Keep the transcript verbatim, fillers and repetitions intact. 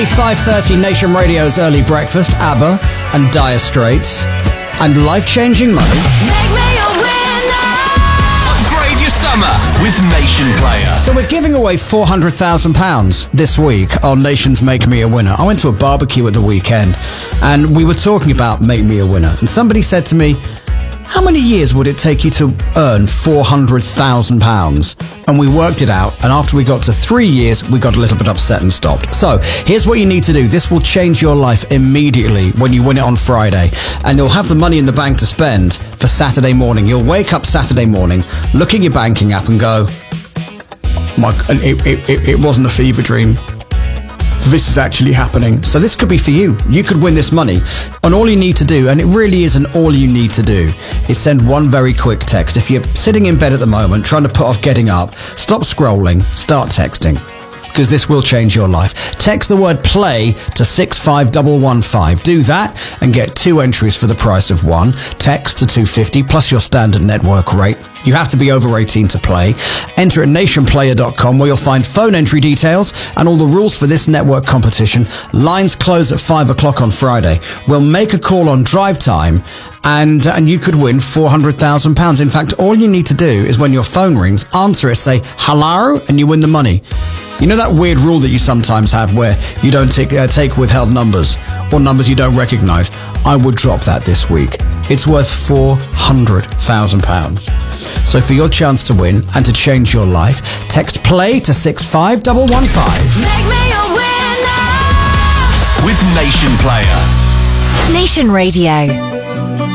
five thirty Nation Radio's Early Breakfast, ABBA and Dire Straits, and life-changing money. Make me a winner. Upgrade your summer with Nation Player. So we're giving away four hundred thousand pounds this week on Nation's Make Me a Winner. I went to a barbecue at the weekend and we were talking about Make Me a Winner, and somebody said to me, how many years would it take you to earn four hundred thousand pounds? And we worked it out, and after we got to three years, we got a little bit upset and stopped. So, here's what you need to do. This will change your life immediately when you win it on Friday. And you'll have the money in the bank to spend for Saturday morning. You'll wake up Saturday morning, look at your banking app and go, My, it, it, it, it wasn't a fever dream. This is actually happening. So this could be for you. You could win this money. And all you need to do, and it really isn't all you need to do, is send one very quick text. If you're sitting in bed at the moment, trying to put off getting up, stop scrolling, start texting. Because this will change your life. Text the word play to six five one one five. Do that and get two entries for the price of one. Text to two fifty plus your standard network rate. You have to be over eighteen to play. Enter at nation player dot com where you'll find phone entry details and all the rules for this network competition. Lines close at five o'clock on Friday. We'll make a call on drive time and and you could win four hundred thousand pounds. In fact, all you need to do is when your phone rings, answer it, say hello, and you win the money. You know that weird rule that you sometimes have where you don't take, uh, take withheld numbers or numbers you don't recognise? I would drop that this week. It's worth four hundred thousand pounds. So for your chance to win and to change your life, text play to six five one one five. Make me a winner. With Nation Player. Nation Radio.